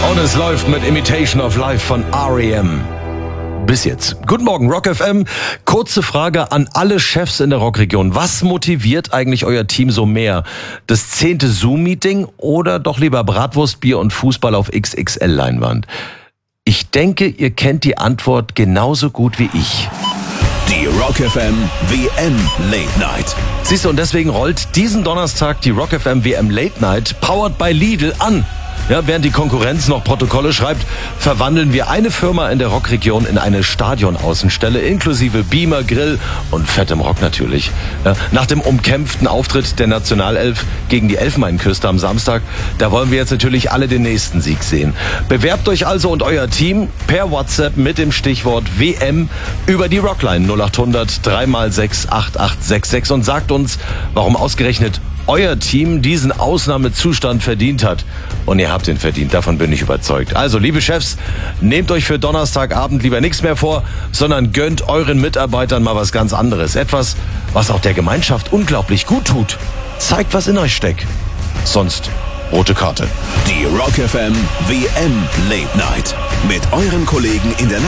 Und es läuft mit Imitation of Life von R.E.M. Bis jetzt. Guten Morgen, Rock FM. Kurze Frage an alle Chefs in der Rockregion. Was motiviert eigentlich euer Team so mehr? Das 10. Zoom-Meeting oder doch lieber Bratwurst, Bier und Fußball auf XXL-Leinwand? Ich denke, ihr kennt die Antwort genauso gut wie ich. Die Rock FM WM Late Night. Siehst du, und deswegen rollt diesen Donnerstag die Rock FM WM Late Night, powered by Lidl, an. Ja, während die Konkurrenz noch Protokolle schreibt, verwandeln wir eine Firma in der Rockregion in eine Stadionaußenstelle, inklusive Beamer, Grill und fettem Rock natürlich. Ja, nach dem umkämpften Auftritt der Nationalelf gegen die Elfenbeinküste am Samstag, da wollen wir jetzt natürlich alle den nächsten Sieg sehen. Bewerbt euch also und euer Team per WhatsApp mit dem Stichwort WM über die Rockline 0800 3x6 8866 und sagt uns, warum ausgerechnet euer Team diesen Ausnahmezustand verdient hat. Und ihr habt ihn verdient, davon bin ich überzeugt. Also, liebe Chefs, nehmt euch für Donnerstagabend lieber nichts mehr vor, sondern gönnt euren Mitarbeitern mal was ganz anderes. Etwas, was auch der Gemeinschaft unglaublich gut tut. Zeigt, was in euch steckt. Sonst rote Karte. Die Rock FM WM Late Night. Mit euren Kollegen in der